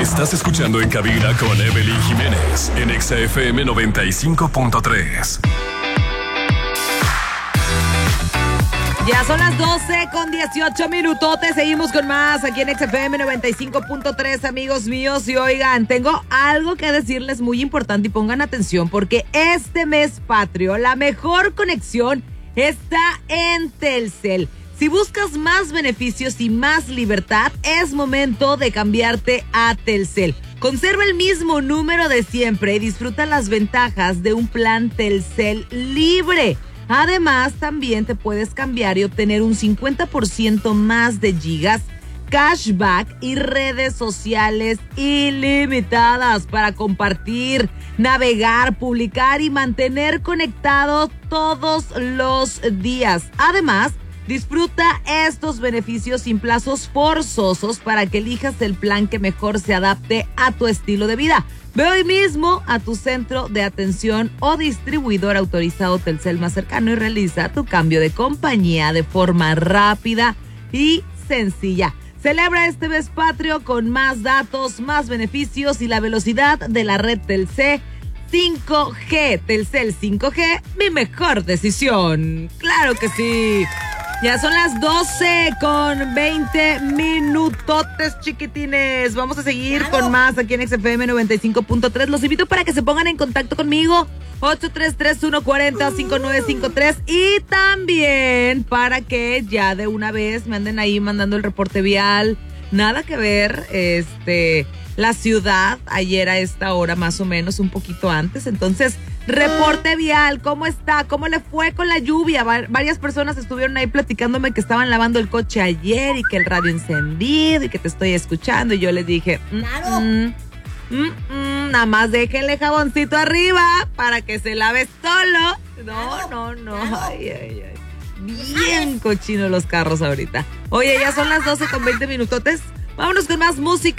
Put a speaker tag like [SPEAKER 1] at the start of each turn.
[SPEAKER 1] Estás escuchando en cabina con Evelyn Jiménez en Exa FM 95.3.
[SPEAKER 2] Ya son las 12:18. Seguimos con más aquí en XFM 95.3, amigos míos. Y oigan, tengo algo que decirles muy importante y pongan atención porque este mes patrio, la mejor conexión está en Telcel. Si buscas más beneficios y más libertad, es momento de cambiarte a Telcel. Conserva el mismo número de siempre y disfruta las ventajas de un plan Telcel libre. Además, también te puedes cambiar y obtener un 50% más de gigas, cashback y redes sociales ilimitadas para compartir, navegar, publicar y mantener conectado todos los días. Además, disfruta estos beneficios sin plazos forzosos para que elijas el plan que mejor se adapte a tu estilo de vida. Ve hoy mismo a tu centro de atención o distribuidor autorizado Telcel más cercano y realiza tu cambio de compañía de forma rápida y sencilla. Celebra este mes patrio con más datos, más beneficios y la velocidad de la red Telcel 5G. Telcel 5G, mi mejor decisión. ¡Claro que sí! Ya son las 12:20, chiquitines. Vamos a seguir con más aquí en XFM 95.3. Los invito para que se pongan en contacto conmigo. 833-140-5953. Y también para que ya de una vez me anden ahí mandando el reporte vial. Nada que ver, la ciudad ayer a esta hora más o menos, un poquito antes. Entonces, reporte vial, ¿cómo está? ¿Cómo le fue con la lluvia? Varias personas estuvieron ahí platicándome que estaban lavando el coche ayer y que el radio encendido y que te estoy escuchando. Y yo les dije, nada más déjenle jaboncito arriba para que se lave solo. No. Ay. Bien cochinos los carros ahorita. Oye, ya son las 12:20. Vámonos con más música.